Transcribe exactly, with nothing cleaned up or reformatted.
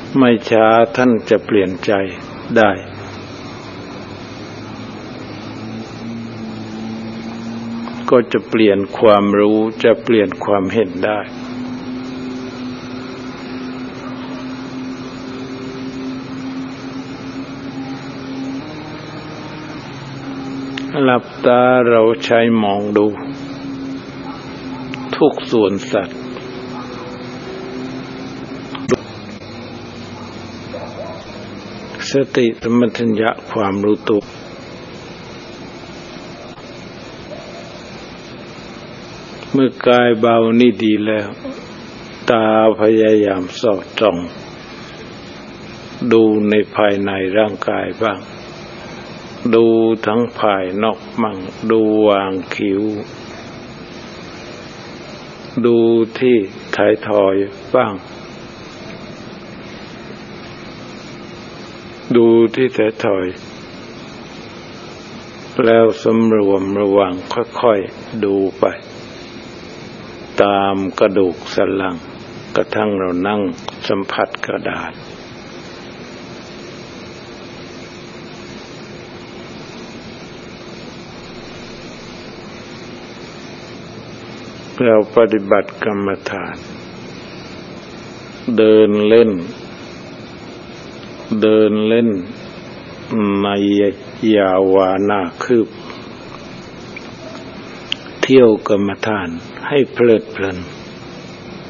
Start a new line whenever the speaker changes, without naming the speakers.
ไม่ช้าท่านจะเปลี่ยนใจได้ก็จะเปลี่ยนความรู้จะเปลี่ยนความเห็นได้หลับตาเราใช้มองดูทุกส่วนสัตว์สติสัมปชัญญะความรู้ตัวเมื่อกายเบานี่ดีแล้วตาพยายามสอดจ้องดูในภายในร่างกายบ้างดูทั้งภายนอกมั่งดูวางคิ้วดูที่ท้ายทอยบ้างดูที่ท้ายทอยแล้วสำรวมระวังค่อยๆดูไปตามกระดูกสันหลังกระทั่งเรานั่งสัมผัสกระดาษเราปฏิบัติกรรมฐานเดินเล่นเดินเล่นในยาวานาคืบเที่ยวกรรมฐานให้เพลิดเพลิน